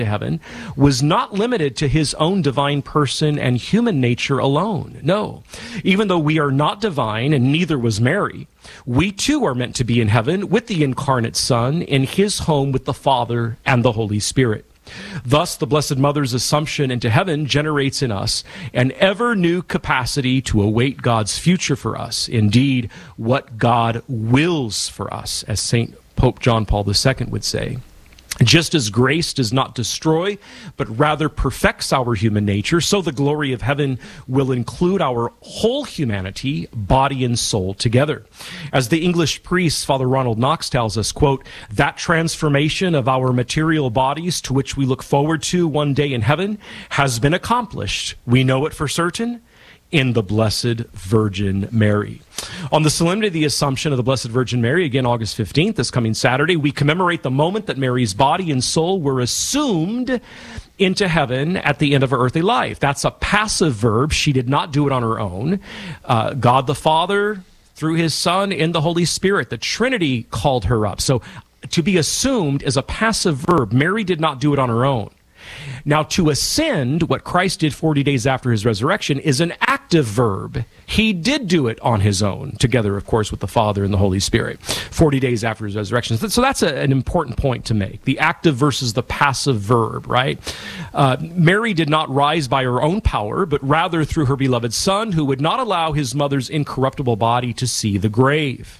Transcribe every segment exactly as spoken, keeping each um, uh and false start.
to heaven was not limited to his own divine person and human nature alone. No. Even though we are not divine, and neither was Mary, we too are meant to be in heaven with the incarnate Son in his home with the Father and the Holy Spirit. Thus, the Blessed Mother's assumption into heaven generates in us an ever-new capacity to await God's future for us. Indeed, what God wills for us, as Saint Pope John Paul the Second would say. Just as grace does not destroy, but rather perfects our human nature, so the glory of heaven will include our whole humanity, body and soul together. As the English priest, Father Ronald Knox, tells us, quote, that transformation of our material bodies to which we look forward to one day in heaven has been accomplished. We know it for certain in the Blessed Virgin Mary. On the Solemnity of the Assumption of the Blessed Virgin Mary, again August fifteenth, this coming Saturday, we commemorate the moment that Mary's body and soul were assumed into heaven at the end of her earthly life. That's a passive verb. She did not do it on her own. Uh, God the Father, through his Son and the Holy Spirit, the Trinity called her up. So to be assumed is a passive verb. Mary did not do it on her own. Now, to ascend, what Christ did forty days after his resurrection, is an active verb. He did do it on his own, together, of course, with the Father and the Holy Spirit, forty days after his resurrection. So that's a, an important point to make, the active versus the passive verb, right? Uh, Mary did not rise by her own power, but rather through her beloved Son, who would not allow his mother's incorruptible body to see the grave.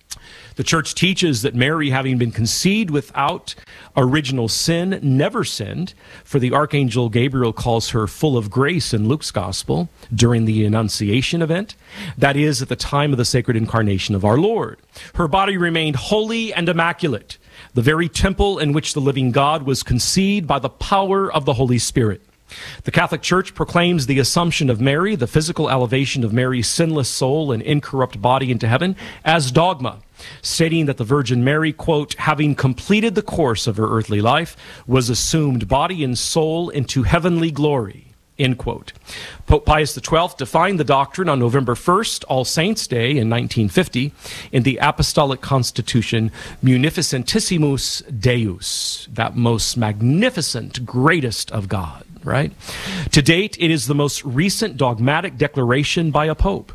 The Church teaches that Mary, having been conceived without original sin, never sinned, for the Archangel Gabriel calls her full of grace in Luke's Gospel during the Annunciation event, that is, at the time of the sacred incarnation of our Lord. Her body remained holy and immaculate, the very temple in which the living God was conceived by the power of the Holy Spirit. The Catholic Church proclaims the Assumption of Mary, the physical elevation of Mary's sinless soul and incorrupt body into heaven, as dogma, stating that the Virgin Mary, quote, having completed the course of her earthly life, was assumed body and soul into heavenly glory, end quote. Pope Pius the Twelfth defined the doctrine on November first, All Saints' Day in nineteen fifty, in the Apostolic Constitution Munificentissimus Deus, that most magnificent, greatest of God, right? To date, it is the most recent dogmatic declaration by a pope.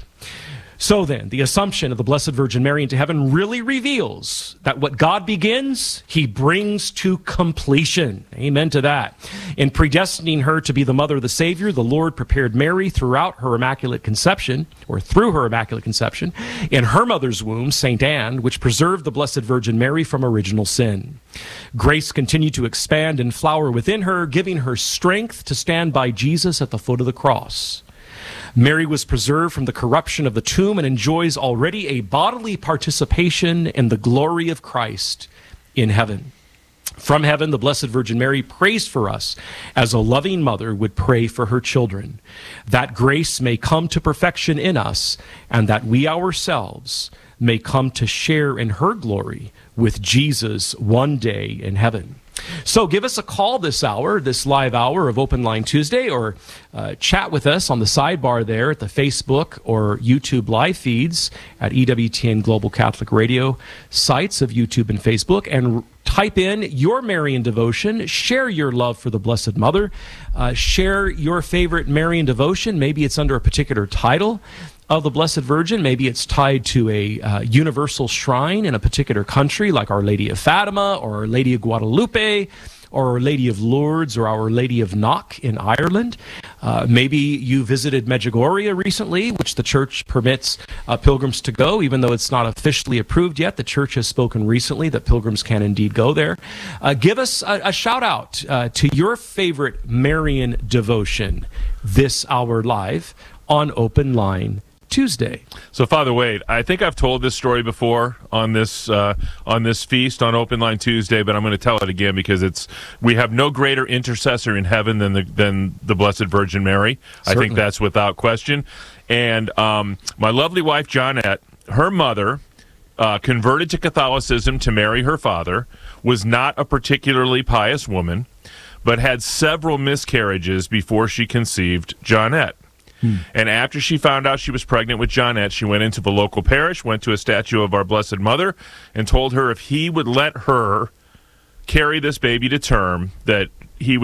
So then, the Assumption of the Blessed Virgin Mary into heaven really reveals that what God begins, he brings to completion. Amen to that. In predestining her to be the mother of the Savior, the Lord prepared Mary throughout her Immaculate Conception, or through her Immaculate Conception, in her mother's womb, Saint Anne, which preserved the Blessed Virgin Mary from original sin. Grace continued to expand and flower within her, giving her strength to stand by Jesus at the foot of the cross. Mary was preserved from the corruption of the tomb and enjoys already a bodily participation in the glory of Christ in heaven. From heaven, the Blessed Virgin Mary prays for us as a loving mother would pray for her children, that grace may come to perfection in us and that we ourselves may come to share in her glory with Jesus one day in heaven. So give us a call this hour, this live hour of Open Line Tuesday, or uh, chat with us on the sidebar there at the Facebook or YouTube live feeds at E W T N Global Catholic Radio sites of YouTube and Facebook, and type in your Marian devotion, share your love for the Blessed Mother, uh, share your favorite Marian devotion. Maybe it's under a particular title of the Blessed Virgin. Maybe it's tied to a uh, universal shrine in a particular country, like Our Lady of Fatima, or Our Lady of Guadalupe, or Our Lady of Lourdes, or Our Lady of Knock in Ireland. Uh, maybe you visited Medjugorje recently, which the Church permits uh, pilgrims to go, even though it's not officially approved yet. The Church has spoken recently that pilgrims can indeed go there. Uh, give us a, a shout out uh, to your favorite Marian devotion this hour live on Open Line Tuesday. So, Father Wade, I think I've told this story before on this uh, on this feast on Open Line Tuesday, but I'm going to tell it again because it's we have no greater intercessor in heaven than the than the Blessed Virgin Mary. Certainly. I think that's without question. And um, my lovely wife Johnette, her mother, uh, converted to Catholicism to marry her father, was not a particularly pious woman, but had several miscarriages before she conceived Johnette. Hmm. And after she found out she was pregnant with Johnette, she went into the local parish, went to a statue of our Blessed Mother, and told her if he would let her carry this baby to term, that